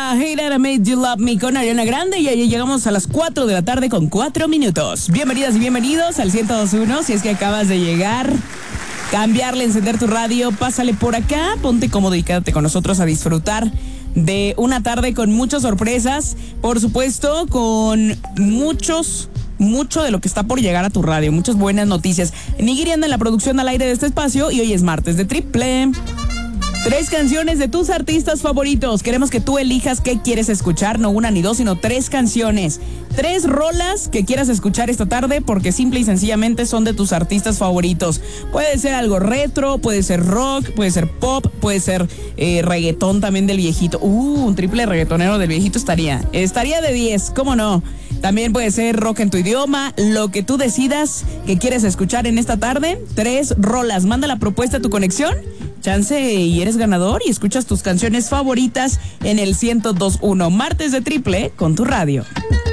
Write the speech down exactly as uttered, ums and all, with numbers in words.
era Hater I Made You Love Me con Ariana Grande y ya llegamos a las cuatro de la tarde con cuatro minutos. Bienvenidas y bienvenidos al ciento dos punto uno. Si es que acabas de llegar, cambiarle, encender tu radio, pásale por acá, ponte cómodo y quédate con nosotros a disfrutar de una tarde con muchas sorpresas, por supuesto, con muchos... mucho de lo que está por llegar a tu radio, muchas buenas noticias. Nigiri anda en la producción al aire de este espacio y hoy es martes de Triple. Tres canciones de tus artistas favoritos. Queremos que tú elijas qué quieres escuchar, no una ni dos, sino tres canciones. Tres rolas que quieras escuchar esta tarde porque simple y sencillamente son de tus artistas favoritos. Puede ser algo retro, puede ser rock, puede ser pop, puede ser eh, reggaetón también del viejito. Uh, un triple reggaetonero del viejito estaría. Estaría de diez, ¿cómo no? También puede ser rock en tu idioma, lo que tú decidas que quieres escuchar en esta tarde. Tres rolas. Manda la propuesta a tu conexión. Chance y eres ganador y escuchas tus canciones favoritas en el ciento dos punto uno. Martes de Triple con tu radio.